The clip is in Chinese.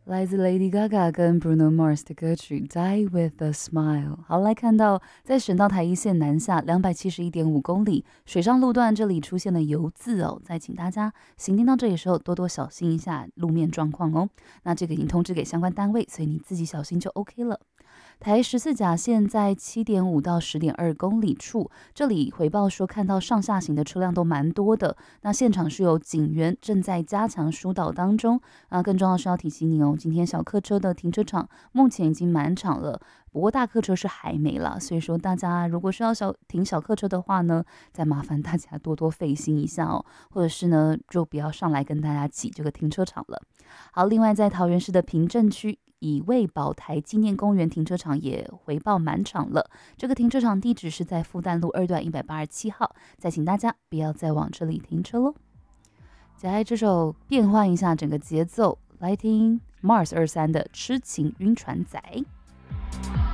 来自 Lady Gaga 跟 Bruno Mars 的歌曲《Die with a Smile》。好，来看到在省道台一线南下271.5公里，水上路段这里出现了油渍哦，再请大家行进到这里的时候多多小心一下路面状况哦。那这个已经通知给相关单位，所以你自己小心就 OK 了。台14甲线在7.5到10.2公里处，这里回报说看到上下行的车辆都蛮多的。那现场是有警员正在加强疏导当中啊。更重要的是要提醒你哦，今天小客车的停车场目前已经满场了，不过大客车是还没啦。所以说大家如果是要停小客车的话呢，再麻烦大家多多费心一下哦，或者是呢就不要上来跟大家挤这个停车场了。好，另外在桃园市的平镇区。以卫宝台纪念公园停车场也回报满场了，这个停车场地址是在复旦路2段187号，再请大家不要再往这里停车喽。接下来这首变换一下整个节奏，来听 Mars 23的《痴情晕船仔》。